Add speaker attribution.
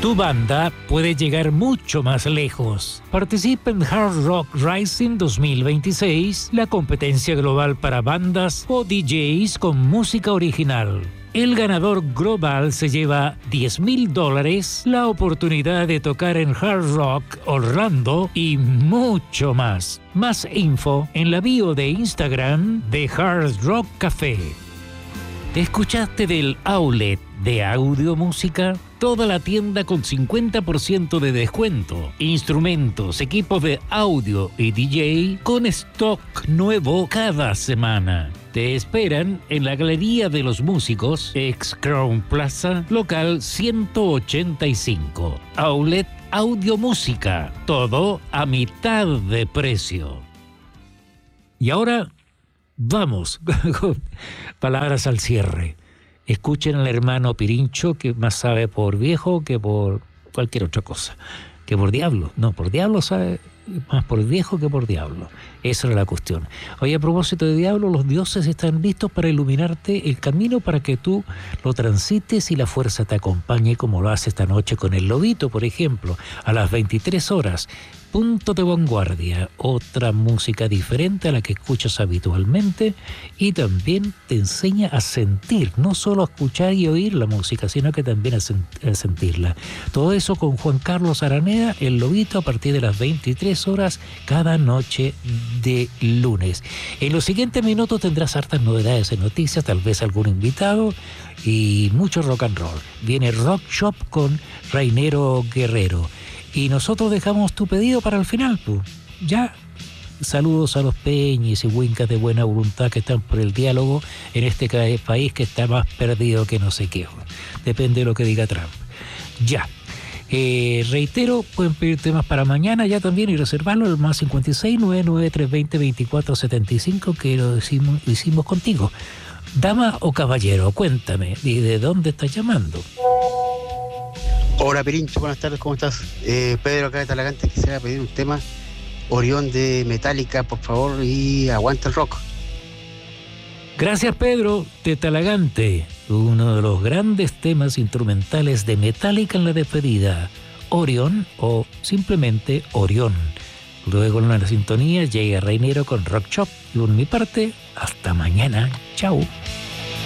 Speaker 1: Tu banda puede llegar mucho más lejos. Participa en Hard Rock Rising 2026, la competencia global para bandas o DJs con música original. El ganador global se lleva $10,000, la oportunidad de tocar en Hard Rock Orlando y mucho más. Más info en la bio de Instagram de Hard Rock Café. ¿Te escuchaste del outlet de Audio Música? Toda la tienda con 50% de descuento. Instrumentos, equipos de audio y DJ con stock nuevo cada semana. Te esperan en la Galería de los Músicos, ex Crown Plaza, local 185. Outlet Audio Música. Todo a mitad de precio. Y ahora, vamos con palabras al cierre. Escuchen al hermano Pirincho, que más sabe por viejo que por cualquier otra cosa. Que por diablo. No, por diablo sabe más por viejo que por diablo. Esa era la cuestión. Oye, a propósito de diablo, los dioses están listos para iluminarte el camino para que tú lo transites y la fuerza te acompañe, como lo hace esta noche con el Lobito, por ejemplo, a las 23 horas. Punto de vanguardia, otra música diferente a la que escuchas habitualmente y también te enseña a sentir, no solo a escuchar y oír la música, sino que también a sentirla. Todo eso con Juan Carlos Araneda, el Lobito, a partir de las 23 horas cada noche de lunes. En los siguientes minutos tendrás hartas novedades en noticias, tal vez algún invitado y mucho rock and roll. Viene Rock Shop con Rainero Guerrero. Y nosotros dejamos tu pedido para el final, pues. Ya. Saludos a los peñis y huincas de buena voluntad que están por el diálogo en este país que está más perdido que no sé qué. Depende de lo que diga Trump. Ya. Reitero, pueden pedir temas para mañana ya también y reservarlo al más 56 99 320 2475 que lo hicimos contigo. Dama o caballero, cuéntame, ¿y de dónde estás llamando?
Speaker 2: Hola Pirincho, buenas tardes, ¿cómo estás? Pedro acá de Talagante, quisiera pedir un tema Orión de Metallica, por favor, y aguanta el rock.
Speaker 1: Gracias Pedro de Talagante, uno de los grandes temas instrumentales de Metallica en la despedida, Orión o simplemente Orión. Luego en la sintonía llega Rainero con Rock Shop y por mi parte, hasta mañana, chao.